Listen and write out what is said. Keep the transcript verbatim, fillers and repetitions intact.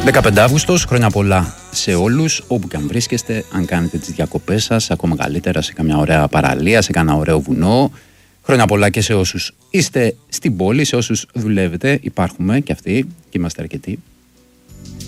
δεκαπέντε Αυγούστος, χρόνια πολλά σε όλους, όπου και αν βρίσκεστε, αν κάνετε τις διακοπές σας, ακόμα καλύτερα σε καμιά ωραία παραλία, σε κανένα ωραίο βουνό. Χρόνια πολλά και σε όσους είστε στην πόλη, σε όσους δουλεύετε, υπάρχουμε και αυτοί και είμαστε αρκετοί.